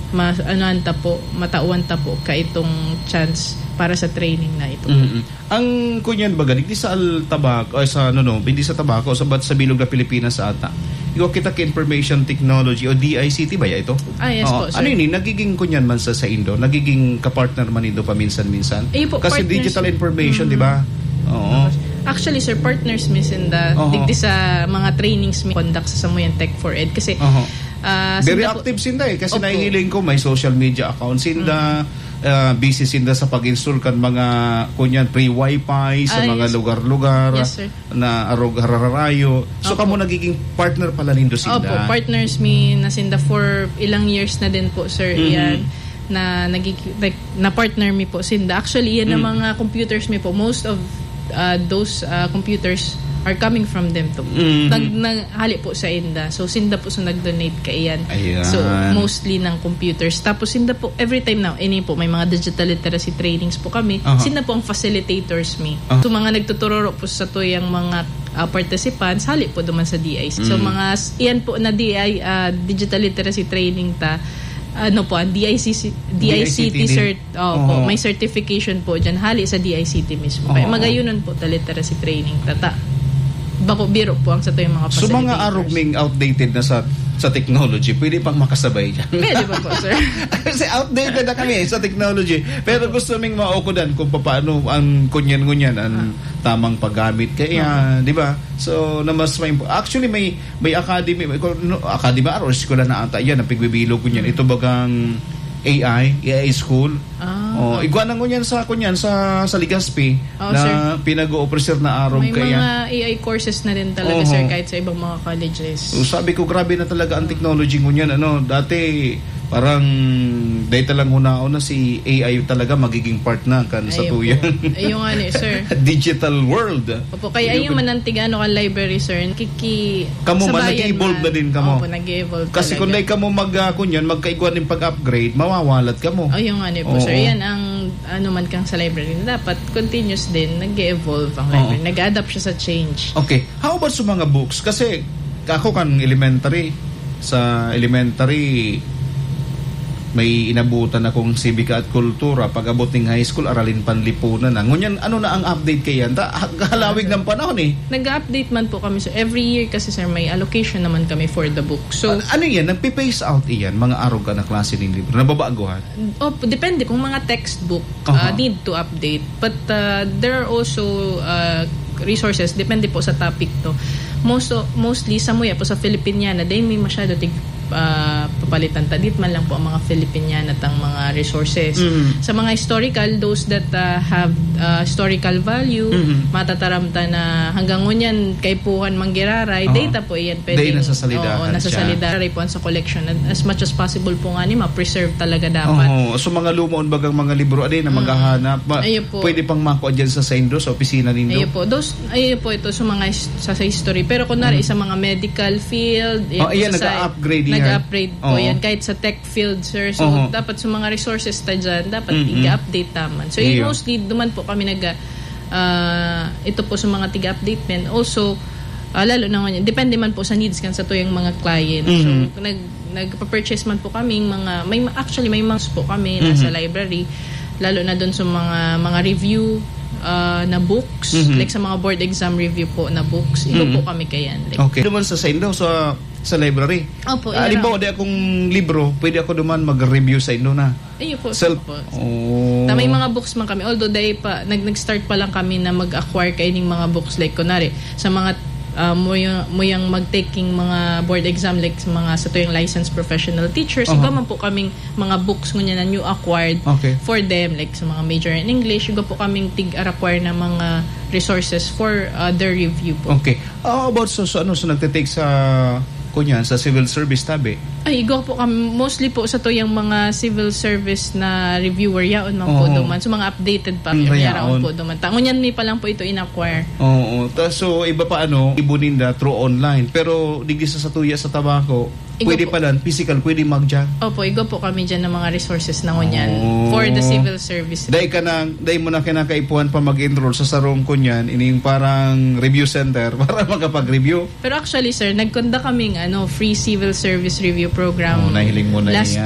matauan ta po ka itong chance para sa training na ito. Ang kunyan baga hindi sa tabako sa hindi sa tabako sa bilog na Pilipinas sa ata. Ikaw kita ka information technology o DICT ba ya ito? Yes po, sir. Ano yun, nagiging kunyan man sa Indo, nagiging kapartner man Indo paminsan-minsan. Po, kasi partners, digital information, di ba? Oo. Actually, sir, partners mi sinda digdi sa mga trainings mi conduct sa Samuyan Tech for Ed kasi very active sinda kasi nahihiling ko may social media account sinda. Busy sinda sa pag-install kan mga kunyan free wifi sa mga lugar-lugar na hararayo. So kamo nagiging partner pala nindo sinda. Opo, partners mi na sinda for ilang years na din po, sir. Yan na na partner mi po sinda. Actually, yan ang mga computers mi po. Most of those computers are coming from them to. Naghali po sa Inda. So, sinda po sa nag-donate ka iyan. So, mostly ng computers. Tapos, sinda po, every time now, may mga digital literacy trainings po kami. Sinda po ang facilitators mi. So, mga nagtuturo po sa to yung mga participants, hali po duman sa DIC. So, iyan po na digital literacy training ang DICT cert. May certification po dyan. Hali sa DICT mismo. Kaya magayunan po ta literacy training. Bako biro po ang sa to yung mga facilitators. So mga arugming outdated na sa technology, pwede pang makasabay dyan. Pwede ba po, sir? Kasi outdated na kami sa technology. Pero gusto ming maukudan kung paano ang kunyan-kunyan, ang tamang paggamit. Kaya, di ba? So, actually, may academy or eskwela na ata yan, ang pigbibilog kunyan. Ito bagang AI school. Iguanan ko yan sa Legazpi na pinag-o-officer na arog may kaya. May mga AI courses na din talaga, sir, kahit sa ibang mga colleges. So, sabi ko, grabe na talaga ang technology ko niyan. Dati, parang data lang una si AI talaga magiging part na sa tuyang. Ayun nga sir. Digital world. Opo, kaya yung manantiga kan library, sir, kamo man nag-evolve na din kamo. Opo, nag-evolve kasi kung dahil kamo magkaigwan ng pag-upgrade, mawawalat kamo. Ayun nga po, sir. Yan ang man kang sa library. Dapat continuous din, nag-evolve ang library. Nag-adapt siya sa change. Okay. How about sa mga books? Kasi ako kan elementary, may inabutan akong sibika at kultura. Pag-abot ng high school, aralin panlipunan na. Ngunyan, ano na ang update kayan? Halawig ng panahon Nag-update man po kami. So, every year kasi, sir, may allocation naman kami for the book. So, ano yan? Nagpipace out iyan? Mga aroga na klase ng libro? Nababaguhan? Depende. Kung mga textbook need to update. But there are also resources. Depende po sa topic to. Mostly, samuya po sa Filipiniana, dahil may masyado papalitan tadit man lang po ang mga Filipiniana at ang mga resources. Sa mga historical, those that have historical value, matataramta na hanggang ngunyan kay Puhan Manggiraray, data po iyan pwede. Nasasalidahan po sa collection. As much as possible po nga ma-preserve talaga dapat. So mga lumaon bagang mga libro na maghahanap. Pwede pang makuha dyan sa Indo, sa opisina nindo? Ayun po ito sa mga sa history. Pero kunwari sa mga medical field, nag-upgrade po yan kahit sa tech field, sir. So dapat sa mga resources dyan, dapat i-update naman. So mostly duman po kami ito po sa mga tiga-update men. Also lalo na ngayon, depende man po sa needs kan sa tuyang mga client. So nagpa-purchase man po kami may mga po kami nasa library, lalo na doon sa mga review na books, like sa mga board exam review po na books. Ito po kami kayan. Okay. Duman sa Indo sa library. Opo. Halimbawa, di akong libro, pwede ako duman mag-review sa Indo na. Ayun po. May mga books man kami. Although nag-start pa lang kami na mag-acquire kaining mga books, like kunwari sa mga muyang mag-taking mga board exam, like sa tuyong licensed professional teachers. Iba man po kaming mga books ngunyan na new acquired for them, like sa mga major in English. Iba po kaming tig-acquire na mga resources for their review po. Okay. How about so nagtitake sa civil service tabi? Igo po kami mostly po sa to yung mga civil service na reviewer yaon man po duman. So mga updated pa yaon po duman. Ngunyan ni pa lang po ito in-acquire. So iba pa ibuninda through online. Pero digdi sa tuya sa tabako, pwede pa lang physical, pwede magja. Opo, igo po kami dyan ng mga resources na ngunyan for the civil service. Dahil mo na kinakaipuan pa mag-enroll sa sarong kunyan, ining parang review center para makapag-review. Pero actually, sir, nagkunda kaming free civil service review program nahiling mo na last